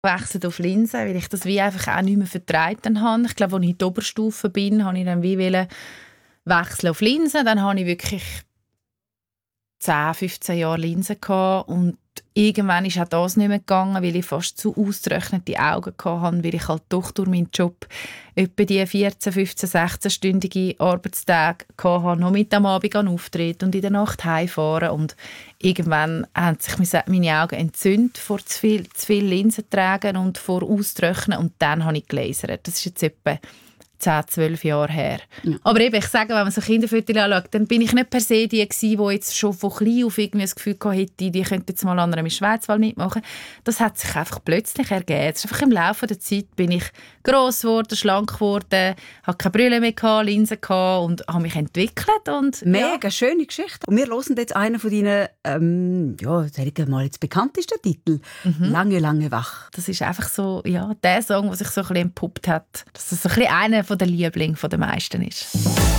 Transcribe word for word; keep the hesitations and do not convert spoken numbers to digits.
gewechselt auf Linsen, weil ich das wie einfach auch nicht mehr vertreten habe. Ich glaube, als ich in der Oberstufe bin, habe ich dann wie wollen wechseln auf Linsen. Dann habe ich wirklich zehn, fünfzehn Jahre Linsen gehabt und irgendwann ist auch das nicht mehr gegangen, weil ich fast zu ausgetrocknete Augen hatte, weil ich halt doch durch meinen Job etwa die vierzehn, fünfzehn, sechzehn-stündige Arbeitstage hatte, noch mit am Abend an Auftritt und in der Nacht heimfahren. Und irgendwann haben sich meine Augen entzündet vor zu viel, zu viel Linsen tragen und vor Austrocknen und dann habe ich gelasert. Das ist jetzt etwa zehn, zwölf Jahre her. Ja. Aber eben, ich sage, wenn man so Kinderfotos anschaut, dann bin ich nicht per se die gewesen, die jetzt schon von klein auf irgendwie das Gefühl hatte, die könnte jetzt mal an einer Schweizwahl mitmachen. Das hat sich einfach plötzlich ergeben. Einfach im Laufe der Zeit bin ich gross geworden, schlank geworden, hatte keine Brille mehr gehabt, Linsen gehabt und habe mich entwickelt. Und, Mega ja. schöne Geschichte. Und wir hören jetzt einen von deinen, ähm, ja, sag ich mal, jetzt bekanntesten Titel. Mhm. «Lange, lange wach». Das ist einfach so, ja, der Song, der sich so ein bisschen entpuppt hat. Dass das so ein bisschen einer der Lieblinge der meisten ist.